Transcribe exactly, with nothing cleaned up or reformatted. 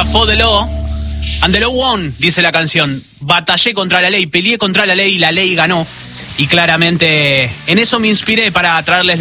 For the Law. And the Law won, dice la canción. Batallé contra la ley, peleé contra la ley y la ley ganó. Y claramente en eso me inspiré para traerles